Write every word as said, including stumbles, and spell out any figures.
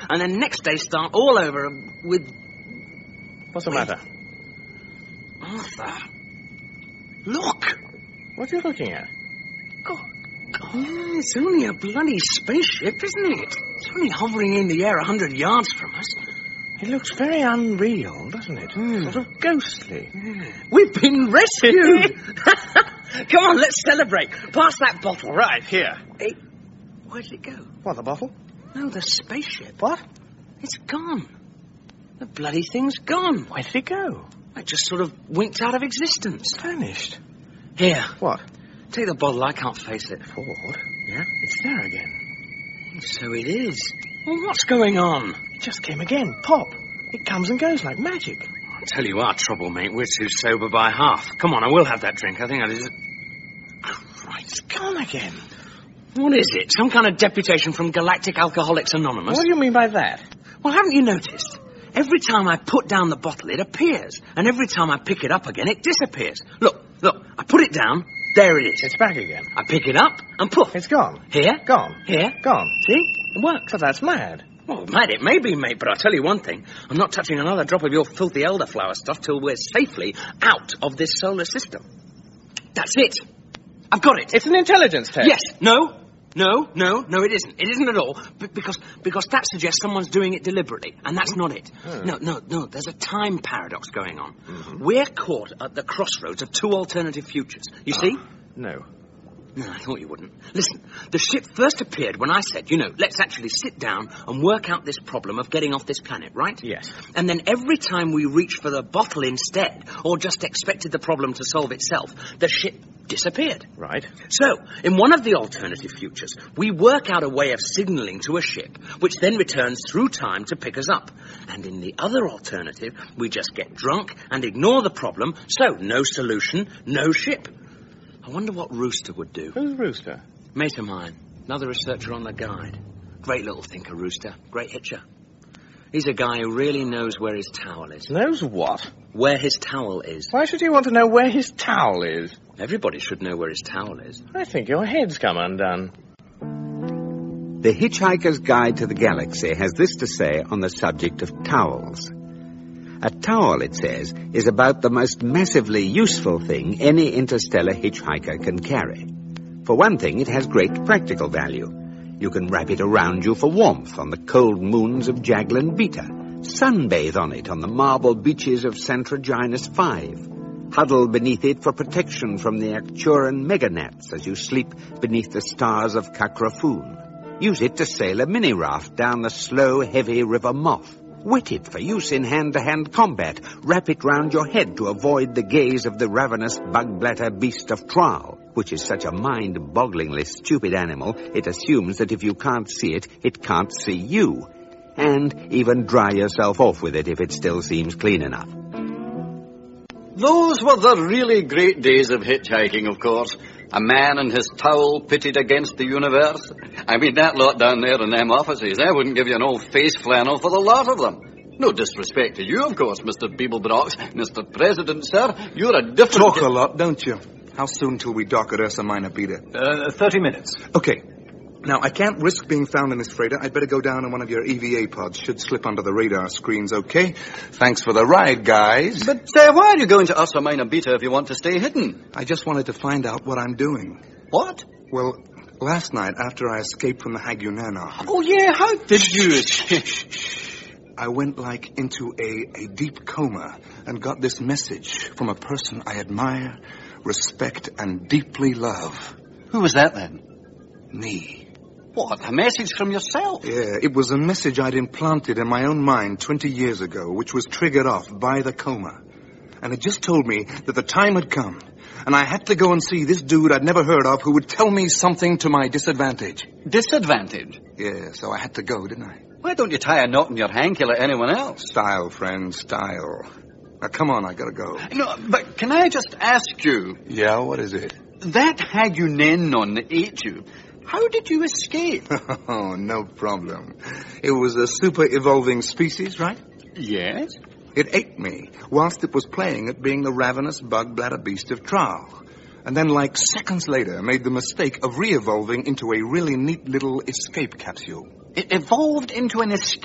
and then next day start all over with... What's the matter? Arthur. Look! What are you looking at? God. Yeah, it's only a bloody spaceship, isn't it? It's only hovering in the air a hundred yards from us. It looks very unreal, doesn't it? Mm. Sort of ghostly. Yeah. We've been rescued! Come on, let's celebrate. Pass that bottle. Right, here. Hey, where did it go? What, the bottle? No, the spaceship. What? It's gone. The bloody thing's gone. Where did it go? It just sort of winked out of existence. Vanished. Here. What? Take the bottle, I can't face it. Ford? Yeah? It's there again. So it is. Well, what's going on? It just came again. Pop. It comes and goes like magic. I'll tell you our trouble, mate. We're too sober by half. Come on, I will have that drink. I think I just... Christ. It's gone again. What is it? Some kind of deputation from Galactic Alcoholics Anonymous? What do you mean by that? Well, haven't you noticed? Every time I put down the bottle, it appears. And every time I pick it up again, it disappears. Look, look, I put it down, there it is. It's back again. I pick it up, and poof. It's gone. Here. Gone. Here. Gone. See? It works. So that's mad. Well, mad it may be, mate, but I'll tell you one thing. I'm not touching another drop of your filthy elderflower stuff till we're safely out of this solar system. That's it. I've got it. It's an intelligence test. Yes. No. No, no, no, it isn't. It isn't at all. B- because because that suggests someone's doing it deliberately, and that's not it. Oh. No, no, no, there's a time paradox going on. Mm-hmm. We're caught at the crossroads of two alternative futures. You see? No. No, I thought you wouldn't. Listen, the ship first appeared when I said, you know, let's actually sit down and work out this problem of getting off this planet, right? Yes. And then every time we reached for the bottle instead, or just expected the problem to solve itself, the ship disappeared. Right. So, in one of the alternative futures, we work out a way of signalling to a ship, which then returns through time to pick us up. And in the other alternative, we just get drunk and ignore the problem, so no solution, no ship. I wonder what Rooster would do. Who's Rooster? Mate of mine, another researcher on the Guide. Great little thinker, Rooster. Great hitcher. He's a guy who really knows where his towel is. Knows what? Where his towel is. Why should he want to know where his towel is? Everybody should know where his towel is. I think your head's come undone. The Hitchhiker's Guide to the Galaxy has this to say on the subject of towels. A towel, it says, is about the most massively useful thing any interstellar hitchhiker can carry. For one thing, it has great practical value. You can wrap it around you for warmth on the cold moons of Jaglin Beta, sunbathe on it on the marble beaches of Santraginus five, huddle beneath it for protection from the Arcturan meganats as you sleep beneath the stars of Kakrafoon. Use it to sail a mini-raft down the slow, heavy River Moth. Wet it for use in hand-to-hand combat. Wrap it round your head to avoid the gaze of the ravenous bug-bladder beast of Traal, which is such a mind-bogglingly stupid animal, it assumes that if you can't see it, it can't see you. And even dry yourself off with it if it still seems clean enough. Those were the really great days of hitchhiking, of course. A man and his towel pitted against the universe. I mean, that lot down there in them offices, I wouldn't give you an old face flannel for the lot of them. No disrespect to you, of course, Mister Beeblebrox. Mister President, sir, you're a different... Talk a lot, don't you? How soon till we dock at Ursa Minor, Beta? Uh, thirty minutes. Okay. Now, I can't risk being found in this freighter. I'd better go down in one of your E V A pods. Should slip under the radar screens, okay? Thanks for the ride, guys. But uh, why are you going to Ursa Minor Beta if you want to stay hidden? I just wanted to find out what I'm doing. What? Well, last night, after I escaped from the Hagunana... Oh, yeah, how did you escape? I went, like, into a, a deep coma and got this message from a person I admire, respect, and deeply love. Who was that, then? Me. What, a message from yourself? Yeah, it was a message I'd implanted in my own mind twenty years ago, which was triggered off by the coma. And it just told me that the time had come, and I had to go and see this dude I'd never heard of who would tell me something to my disadvantage. Disadvantage? Yeah, so I had to go, didn't I? Why don't you tie a knot in your hanky like anyone else? Style, friend, style. Now, come on, I gotta go. No, but can I just ask you... Yeah, what is it? That Hagunenon that ate you... How did you escape? Oh, no problem. It was a super-evolving species, right? Yes. It ate me whilst it was playing at being the ravenous bug-bladder beast of Traal. And then, like seconds later, made the mistake of re-evolving into a really neat little escape capsule. It evolved into an escape